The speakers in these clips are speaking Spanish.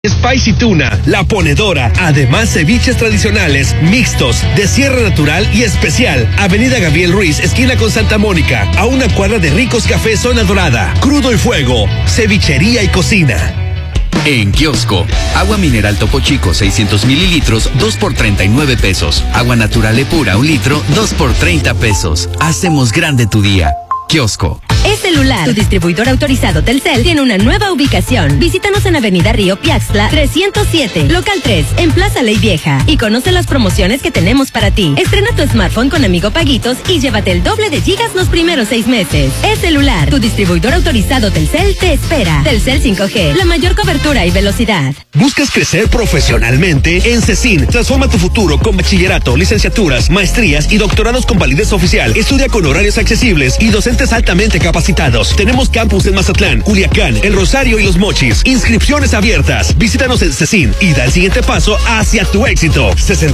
Spicy Tuna, La Ponedora, además ceviches tradicionales, mixtos, de sierra natural y especial. Avenida Gabriel Ruiz, esquina con Santa Mónica, a una cuadra de Ricos Café Zona Dorada. Crudo y Fuego, cevichería y cocina. En kiosco, agua mineral Topo Chico 600 mililitros, 2 por 39 pesos. Agua natural Epura 1 litro, 2 por 30 pesos. Hacemos grande tu día. Kiosco. Es Celular, tu distribuidor autorizado Telcel, tiene una nueva ubicación. Visítanos en Avenida Río Piaxtla 307, local 3, en Plaza Ley Vieja, y conoce las promociones que tenemos para ti. Estrena tu smartphone con Amigo Paguitos y llévate el doble de gigas los primeros 6 meses. Es Celular, tu distribuidor autorizado Telcel te espera. Telcel 5G, la mayor cobertura y velocidad. ¿Buscas crecer profesionalmente? En CECIN, transforma tu futuro con bachillerato, licenciaturas, maestrías y doctorados con validez oficial. Estudia con horarios accesibles y docentes altamente capacitados. Tenemos campus en Mazatlán, Culiacán, El Rosario y Los Mochis. Inscripciones abiertas. Visítanos en CECIN y da el siguiente paso hacia tu éxito.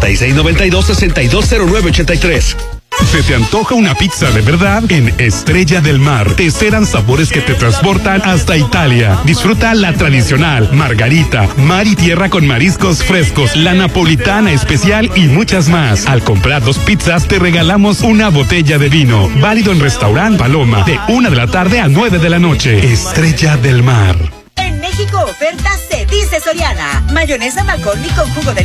6692-620983. ¿Se te antoja una pizza de verdad? En Estrella del Mar te esperan sabores que te transportan hasta Italia. Disfruta la tradicional, margarita, mar y tierra con mariscos frescos, la napolitana especial y muchas más. Al comprar 2 pizzas te regalamos una botella de vino. Válido en Restaurant Paloma de 1 de la tarde a 9 de la noche. Estrella del Mar. En México, oferta se dice Soriana. Mayonesa McCormick con jugo de